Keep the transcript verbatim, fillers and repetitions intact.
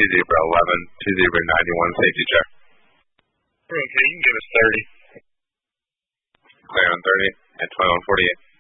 Zebra eleven, two Zebra ninety-one, safety check. Okay, you can give us thirty. Clear on thirty at twenty-one forty-eight.